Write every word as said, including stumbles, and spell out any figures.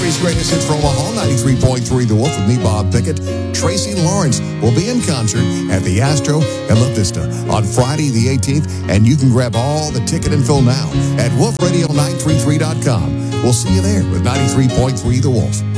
Country's greatest hits from Omaha, ninety-three point three The Wolf with me, Bob Pickett. Tracy Lawrence will be in concert at the Astro in La Vista on Friday the eighteenth, and you can grab all the ticket info now at wolf radio nine three three dot com. We'll see you there with ninety-three point three The Wolf.